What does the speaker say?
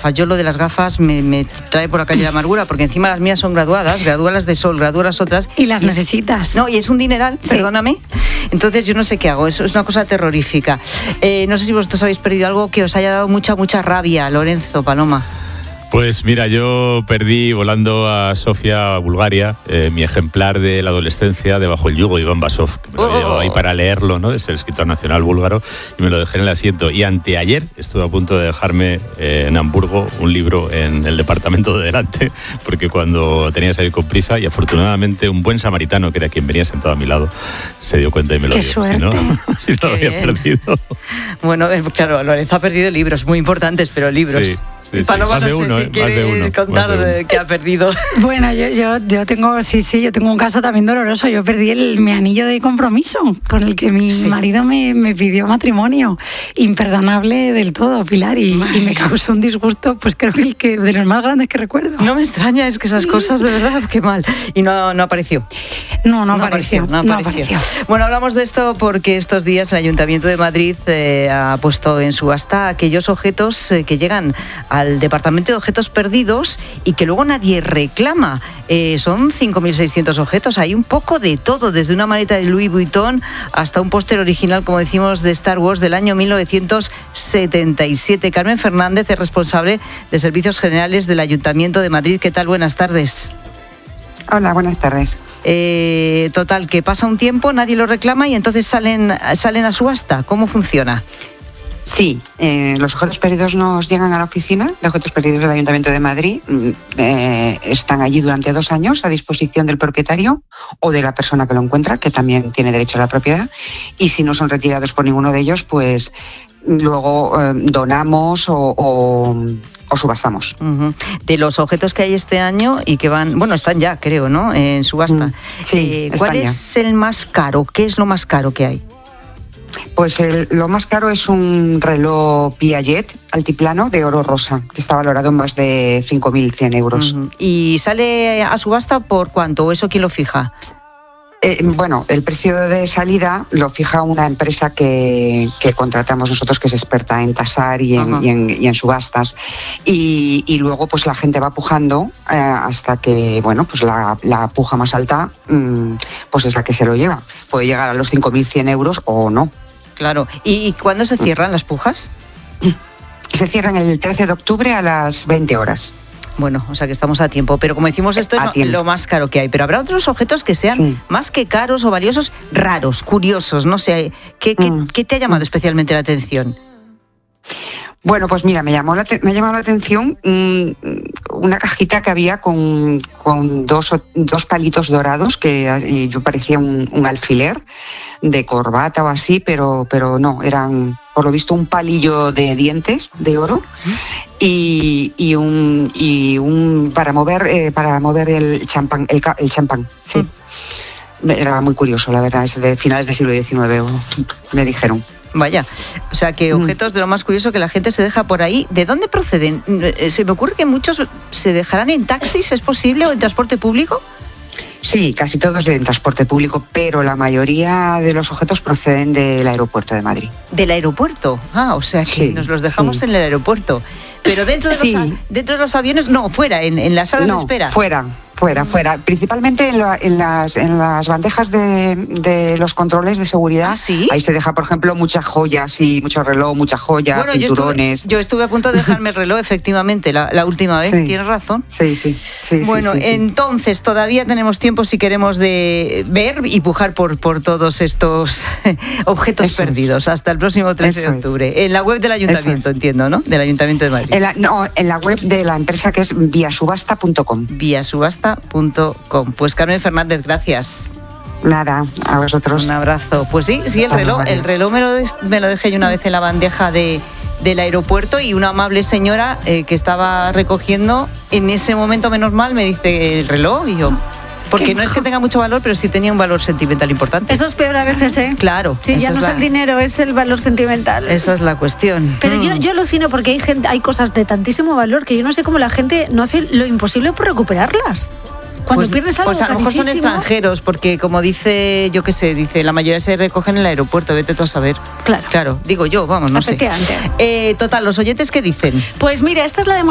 gafas. Yo lo de las gafas me trae por la calle de amargura, porque encima las mías son graduadas las de sol, gradúa las otras. Y las necesitas. No, y es un dineral, sí. Perdóname. Entonces yo no sé qué hago, eso es una cosa terrorífica. No sé si vosotros habéis perdido algo que os haya dado mucha rabia, Lorenzo, Paloma. Pues mira, yo perdí volando a Sofía, Bulgaria, mi ejemplar de la adolescencia de Bajo el yugo, Iván Basov, que me lo llevo ahí para leerlo, ¿no? Es el escritor nacional búlgaro, y me lo dejé en el asiento. Y anteayer estuve a punto de dejarme en Hamburgo un libro en el departamento de delante, porque cuando tenía que salir con prisa, y afortunadamente un buen samaritano, que era quien venía sentado a mi lado, se dio cuenta y me lo dio. ¡Qué suerte! Si no lo había perdido. Bueno, claro, Lorenzo ha perdido libros muy importantes, pero libros... Sí. Sí, Paloma, sí. No sé si quieres contar qué ha perdido. Bueno, yo tengo un caso también doloroso. Yo perdí mi anillo de compromiso con el que mi marido me pidió matrimonio. Imperdonable del todo, Pilar, y me causó un disgusto, pues creo que de los más grandes que recuerdo. No me extraña, es que esas cosas, de verdad, qué mal. Y no apareció. No apareció. Bueno, hablamos de esto porque estos días el Ayuntamiento de Madrid ha puesto en subasta aquellos objetos que llegan al Departamento de Objetos Perdidos y que luego nadie reclama. Son 5.600 objetos, hay un poco de todo, desde una maleta de Louis Vuitton hasta un póster original, como decimos, de Star Wars del año 1977. Carmen Fernández es responsable de Servicios Generales del Ayuntamiento de Madrid. ¿Qué tal? Buenas tardes. Hola, buenas tardes. Total, que pasa un tiempo, nadie lo reclama y entonces salen a subasta. ¿Cómo funciona? Sí, los objetos perdidos nos llegan a la oficina de objetos perdidos del Ayuntamiento de Madrid. Están allí durante 2 años a disposición del propietario o de la persona que lo encuentra, que también tiene derecho a la propiedad. Y si no son retirados por ninguno de ellos, pues luego donamos o subastamos. Uh-huh. De los objetos que hay este año y que están ya, creo, ¿no?, en subasta. Sí, ¿Cuál es el más caro? ¿Qué es lo más caro que hay? Pues lo más caro es un reloj Piaget altiplano de oro rosa, que está valorado en más de 5.100 euros. Uh-huh. ¿Y sale a subasta por cuánto? ¿O eso quién lo fija? Bueno, el precio de salida lo fija una empresa que contratamos nosotros, que es experta en tasar y en subastas. Y luego pues la gente va pujando hasta que, pues la puja más alta pues es la que se lo lleva. Puede llegar a los 5.100 euros o no. Claro. ¿Y cuándo se cierran las pujas? Se cierran el 13 de octubre a las 20 horas. Bueno, o sea que estamos a tiempo, pero como decimos, esto es lo más caro que hay. Pero habrá otros objetos que sean más que caros o valiosos, raros, curiosos, no sé. ¿Qué te ha llamado especialmente la atención? Bueno, pues mira, me ha llamado la atención una cajita que había con dos palitos dorados, que yo parecía un alfiler de corbata o así, pero no, eran por lo visto un palillo de dientes de oro y un para mover el champán, sí. Era muy curioso, la verdad, es de finales del siglo XIX, me dijeron. Vaya, o sea que objetos de lo más curioso que la gente se deja por ahí. ¿De dónde proceden? Se me ocurre que muchos se dejarán en taxis, ¿es posible? ¿O en transporte público? Sí, casi todos en transporte público, pero la mayoría de los objetos proceden del aeropuerto de Madrid. ¿Del aeropuerto? O sea que nos los dejamos en el aeropuerto. Pero dentro de los aviones, no, fuera, en las salas de espera. Fuera. Principalmente en las bandejas de los controles de seguridad. ¿Ah, sí? Ahí se deja, por ejemplo, muchas joyas, mucho reloj, mucha joya, cinturones. Yo estuve a punto de dejarme el reloj, efectivamente, la última vez. Sí. Tienes razón. Sí. Bueno, entonces todavía tenemos tiempo si queremos de ver y pujar por todos estos objetos perdidos hasta el próximo 13 de octubre. En la web del Ayuntamiento, entiendo, ¿no? Del Ayuntamiento de Madrid. En la web de la empresa, que es viasubasta.com. Viasubasta.com. Pues Carmen Fernández, gracias. Nada, a vosotros. Un abrazo. Pues sí, el reloj me lo dejé yo una vez en la bandeja del aeropuerto y una amable señora que estaba recogiendo, en ese momento, menos mal, me dice el reloj y yo... Porque no es que tenga mucho valor, pero sí tenía un valor sentimental importante. Eso es peor a veces, ¿eh? Claro. Sí, ya no es el dinero, es el valor sentimental. Esa es la cuestión. Pero yo alucino porque hay cosas de tantísimo valor que yo no sé cómo la gente no hace lo imposible por recuperarlas. Cuando pierdes algo a lo mejor son extranjeros, porque como dice, yo qué sé, la mayoría se recogen en el aeropuerto, vete tú a saber. Claro, digo yo, vamos, no sé. Total, ¿los oyentes qué dicen? Pues mira, esta es la